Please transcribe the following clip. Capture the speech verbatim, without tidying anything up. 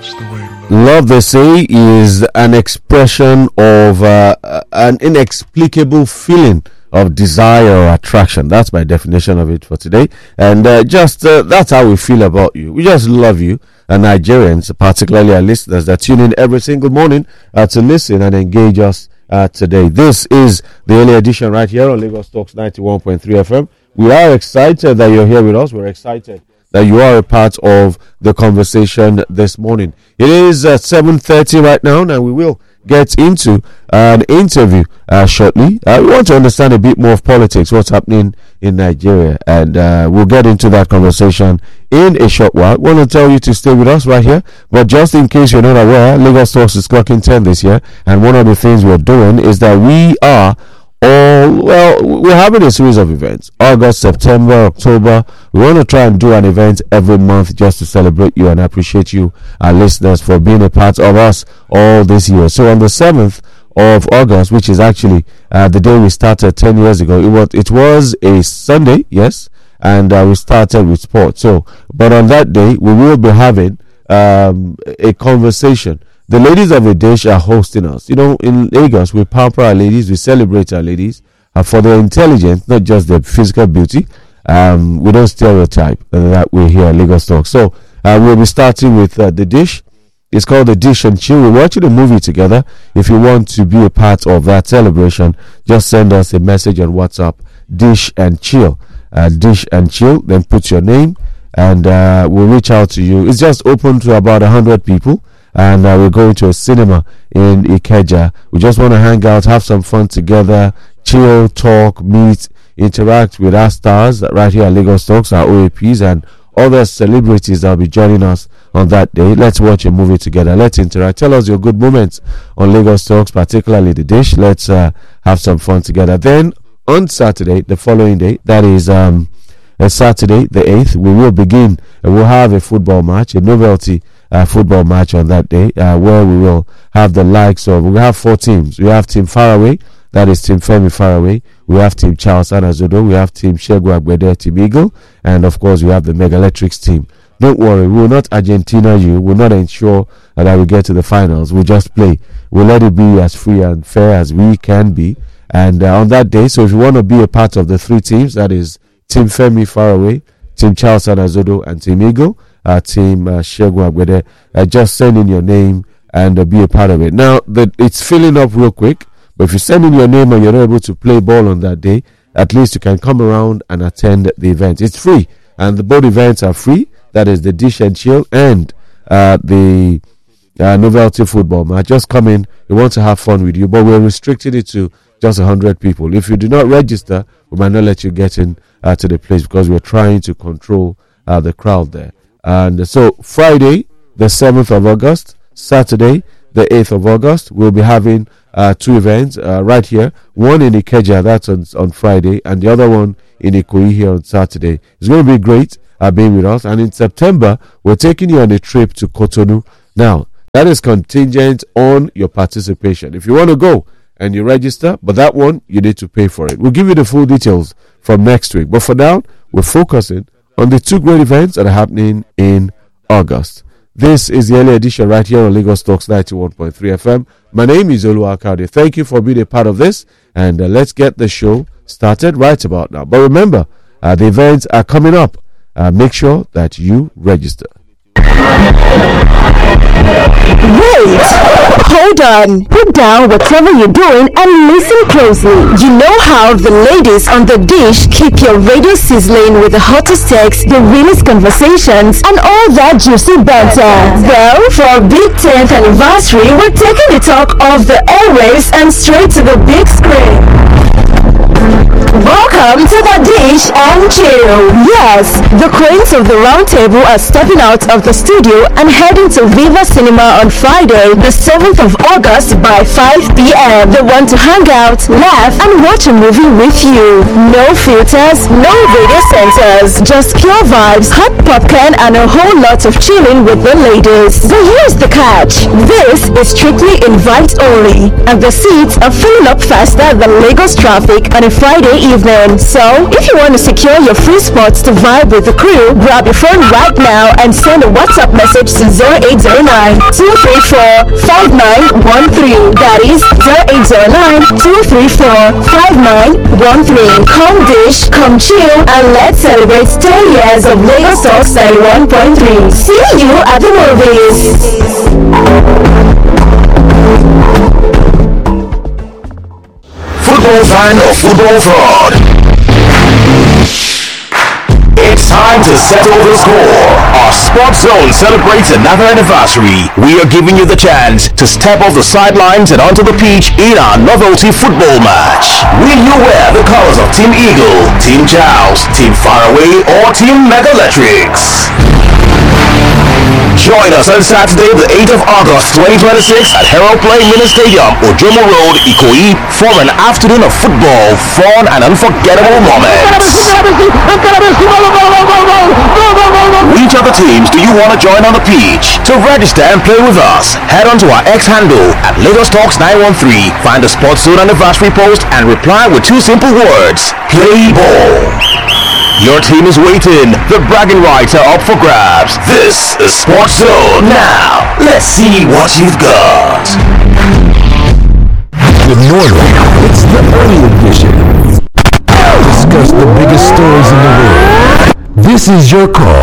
Love, they say, is an expression of uh, an inexplicable feeling of desire or attraction. That's my definition of it for today. And uh, just uh, that's how we feel about you. We just love you. And Nigerians, particularly our listeners that tune in every single morning uh, to listen and engage us uh, today. This is the early edition right here on Lagos Talks ninety-one point three F M. We are excited that you're here with us. We're excited that you are a part of the conversation this morning. It is uh, seven thirty right now, and we will get into an interview uh, shortly. Uh, we want to understand a bit more of politics, what's happening in Nigeria, and uh, we'll get into that conversation in a short while. We want to tell you to stay with us right here, but just in case you're not aware, Lagos Talks is clocking ten this year, and one of the things we're doing is that we are all, well, we're having a series of events. August, September, October. We want to try and do an event every month just to celebrate you and appreciate you, our listeners, for being a part of us all this year. So on the seventh of August, which is actually uh, the day we started ten years ago, it was, it was a Sunday, yes, and uh, we started with sport. So, but on that day, we will be having um, a conversation. The ladies of the dish are hosting us. You know, in Lagos, we pamper our ladies, we celebrate our ladies uh, for their intelligence, not just their physical beauty. Um, we don't stereotype uh, that way here at Lagos Talk. So uh, we'll be starting with uh, the dish. It's called The Dish and Chill. We're watching a movie together. If you want to be a part of that celebration, just send us a message on WhatsApp, Dish and Chill. Uh, Dish and Chill, then put your name, and uh, we'll reach out to you. It's just open to about one hundred people. And uh, we're going to a cinema in Ikeja. We just want to hang out, have some fun together, chill, talk, meet, interact with our stars right here at Lagos Talks, our O A Ps, and other celebrities that will be joining us on that day. Let's watch a movie together. Let's interact. Tell us your good moments on Lagos Talks, particularly the dish. Let's uh, have some fun together. Then on Saturday, the following day, that is um, uh, Saturday the eighth, we will begin. Uh, we'll have a football match, a novelty Uh, football match on that day, uh, where we will have the likes of, we have four teams. We have Team Faraway, that is Team Femi Faraway. We have Team Charles Anazodo. We have Team Shegu Agbede, Team Eagle. And of course, we have the Mega Electrics team. Don't worry, we will not Argentina you. We will not ensure uh, that we get to the finals. We'll just play. We'll let it be as free and fair as we can be. And uh, on that day, so if you want to be a part of the three teams, that is Team Femi Faraway, Team Charles Anazodo, and Team Eagle, Uh, team uh, Shegu Agbede, uh, just send in your name and uh, be a part of it. Now, the, it's filling up real quick, but if you send in your name and you're not able to play ball on that day, at least you can come around and attend the event. It's free, and the both events are free. That is the Dish and Chill and uh, the uh, novelty football match. Just come in. We want to have fun with you, but we're restricting it to just one hundred people. If you do not register, we might not let you get in uh, to the place because we're trying to control uh, the crowd there. And so Friday, the seventh of August, Saturday, the eighth of August, we'll be having uh, two events uh, right here. One in Ikeja, that's on, on Friday, and the other one in Ikoyi here on Saturday. It's going to be great uh, being with us. And in September, we're taking you on a trip to Cotonou. Now, that is contingent on your participation. If you want to go and you register, but that one, you need to pay for it. We'll give you the full details from next week. But for now, we're focusing on the two great events that are happening in August. This is the early edition right here on Lagos Talks ninety-one point three F M. My name is Oluwakade. Thank you for being a part of this, and uh, let's get the show started right about now. But remember, uh, the events are coming up. Uh, make sure that you register. Wait! Hold on. Put down whatever you're doing and listen closely. You know how the ladies on the dish keep your radio sizzling with the hottest texts, the realest conversations, and all that juicy banter. Well, for our big tenth anniversary, we're taking the talk off the airwaves and straight to the big screen. Welcome to the Dish and Chill. Yes, the queens of the round table are stepping out of the studio and heading to Viva Cinema on Friday, the seventh of August by five p.m. They want to hang out, laugh, and watch a movie with you. No filters, no radio centers, just pure vibes, hot popcorn, and a whole lot of chilling with the ladies. But here's the catch. This is strictly invite only, and the seats are filling up faster than Lagos traffic on a Friday evening. So, if you want to secure your free spots to vibe with the crew, grab your phone right now and send a WhatsApp message to zero eight zero nine, two three four, five nine one three. That is zero eight zero nine, two three four, five nine one three. Come dish, come chill, and let's celebrate ten years of Lagos Talks ninety-one point three. See you at the movies. Football fan or football fraud? It's time to settle the score. Our Sports Zone celebrates another anniversary. We are giving you the chance to step off the sidelines and onto the pitch in our novelty football match. Will you wear the colors of Team Eagle, Team Charles, Team Faraway, or Team Megalectrics? Join us on Saturday, the eighth of August twenty twenty-six at Herald Play Mini Stadium, Ojomo Road, Ikoyi, for an afternoon of football, fun, and unforgettable moments. Which other teams do you want to join on the pitch? To register and play with us, head on to our X handle at Lagos Talks nine one three, find the Sports Zone anniversary post, and reply with two simple words: play ball. Your team is waiting. The bragging rights are up for grabs. This is Sports Zone. Now, let's see what you've got. With Norway, it's the early edition. Discuss the biggest stories in the world. This is your call.